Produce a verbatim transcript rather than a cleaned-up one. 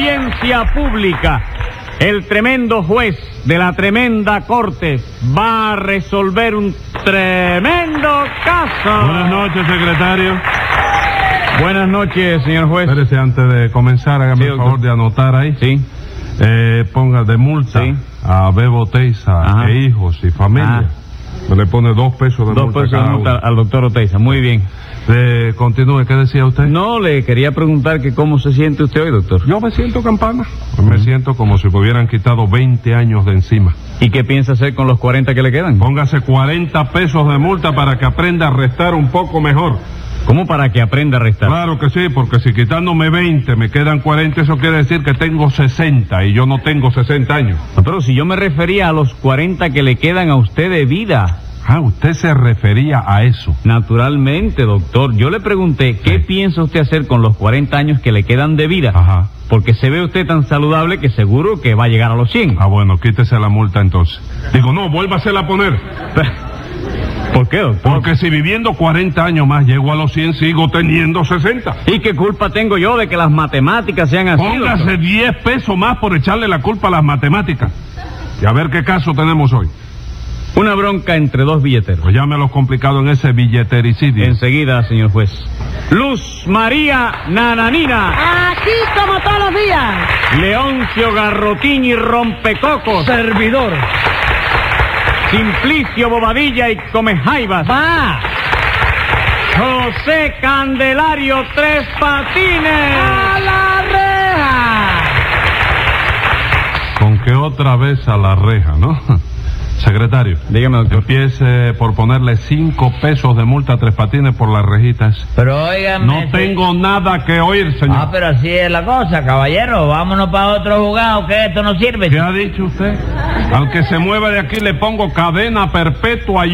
audiencia pública. El tremendo juez de la tremenda corte va a resolver un tremendo caso. Buenas noches, secretario. Buenas noches, señor juez. Espérese, antes de comenzar, hágame Sí, el favor de anotar ahí. Sí. Eh, ponga de multa Sí. a Bebo Teiza Ajá. e hijos y familia. Me le pone dos pesos de Dos multa pesos de cada multa uno. al doctor Oteiza. Muy bien. Eh, continúe, ¿qué decía usted? No, le quería preguntar que cómo se siente usted hoy, doctor. Yo me siento campana. Me siento como si me hubieran quitado veinte años de encima. ¿Y qué piensa hacer con los cuarenta que le quedan? Póngase cuarenta pesos de multa para que aprenda a restar un poco mejor. ¿Cómo para que aprenda a restar? Claro que sí, porque si quitándome veinte me quedan cuarenta, eso quiere decir que tengo sesenta y yo no tengo sesenta años. No, pero si yo me refería a los cuarenta que le quedan a usted de vida. Ah, usted se refería a eso. Naturalmente, doctor. Yo le pregunté, ¿qué Sí. piensa usted hacer con los cuarenta años que le quedan de vida? Ajá. Porque se ve usted tan saludable que seguro que va a llegar a los cien. Ah, bueno, quítese la multa entonces. Digo, no, vuélvasela a poner. ¿Por qué, doctor? Porque si viviendo cuarenta años más llego a los cien, sigo teniendo sesenta. ¿Y qué culpa tengo yo de que las matemáticas sean así, Póngase doctor? diez pesos más por echarle la culpa a las matemáticas. Y a ver qué caso tenemos hoy. Una bronca entre dos billeteros. Pues llámelo complicado en ese billetericidio. Enseguida, señor juez. Luz María Nananina. Aquí como todos los días. Leoncio Garrotín y Rompecocos. Servidor. Simplicio Bobadilla y Comejaivas. Va. José Candelario Tres Patines. A la reja. Con que otra vez a la reja, ¿no? Secretario. Dígame, doctor. Empiece por ponerle cinco pesos de multa a Tres Patines por las rejitas. Pero óigame... No se- tengo nada que oír, señor. Ah, pero así es la cosa, caballero. Vámonos para otro juzgado, que esto no sirve. ¿Qué ha dicho usted? Al que se mueva de aquí le pongo cadena perpetua y